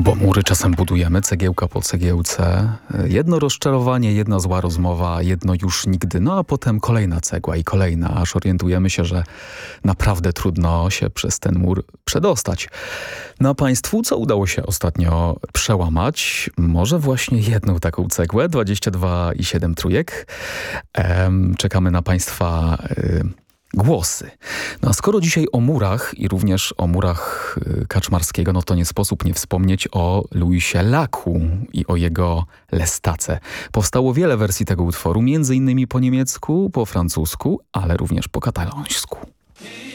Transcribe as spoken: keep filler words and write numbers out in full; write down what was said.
Bo mury czasem budujemy, cegiełka po cegiełce. Jedno rozczarowanie, jedna zła rozmowa, jedno już nigdy. No a potem kolejna cegła i kolejna, aż orientujemy się, że naprawdę trudno się przez ten mur przedostać. No a państwu, co udało się ostatnio przełamać? Może właśnie jedną taką cegłę, dwadzieścia dwa i siedem trójek. Ehm, czekamy na państwa y, głosy. No a skoro dzisiaj o murach i również o murach y, Kaczmarskiego, no to nie sposób nie wspomnieć o Louisie Laku i o jego Lestace. Powstało wiele wersji tego utworu, między innymi po niemiecku, po francusku, ale również po katalońsku.